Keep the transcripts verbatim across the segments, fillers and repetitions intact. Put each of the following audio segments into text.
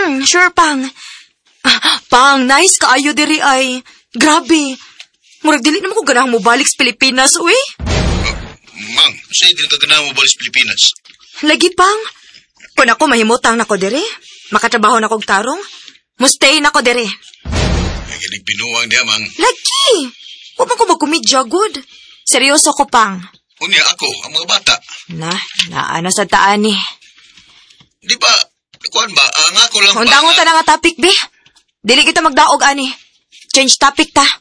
Hmm, sure, Pang. Ah, Pang, nice kaayo diri ay. Grabe. Murag dili naman ko ganang mo balik sa Pilipinas, uy. Uh, Mang, sa'yo din ka ganahan mo balik sa Pilipinas. Lagi, Pang. Kung ako mahimutang na ko diri, makatrabaho na kong tarong, mustay na ko diri. Ay, galing binuwang diya, Mang. Lagi. Huwag man ko magkumidya, good. Seryoso ko, Pang. Unya ako, ang mga bata. Na, naana sa taan ni. Di ba, kuan ba, ang ako lang ba... Undangon ta na nga topic, be. Dili kita magdaog, ani. Change topic ta.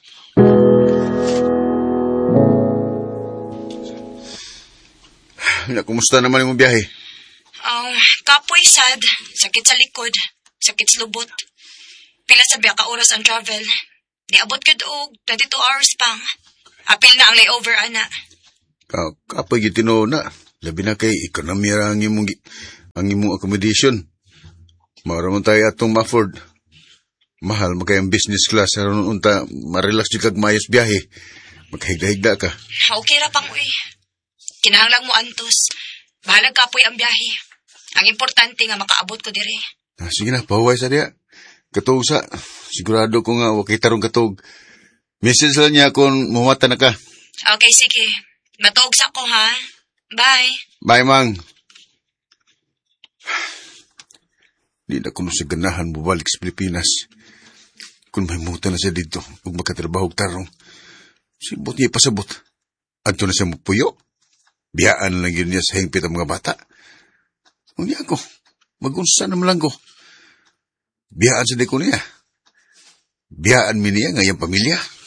Na, kumusta naman yung biyahe? Um, kapoy sad. Sakit sa likod. Sakit sa lubot. Pila sa biya ka oras ang travel. Niabot ka doog. twenty-two hours pang. Apil na ang layover, ana. Ka, kapoy gitino na. Labi na kay ekonomi ang imong, ang imong accommodation. Maramon tayo atong ma-afford. Mahal magkayang business class. Haron unta, marelax di kag mayos biyahe. Magkahigda-higda ka. Okay ra pang, uy. Kinahanglang mo, Antos. Bahalag kapoy ang biyahe. Ang importante nga makaabot ko dire. Ah, sige na, pahuway sa diya. Katog sa, sigurado ko nga, wakay tarong katog. Message lang niya kung mumata na ka. Okay, sige. Matuog sa ko, ha? Bye. Bye, Mang. Di na kuno sa ganahan mo balik sa Pilipinas. Kung may muta na siya dito, huwag makatrabaho tarong. Sibot niya ipasabot. Anto na siya mapuyo. Biyaan lang yun niya sa hingpit ang mga bata. Huwag niya ako. Magunsa naman lang ko. Biyaan sa di ko niya. Biyaan mi niya ngayang pamilya.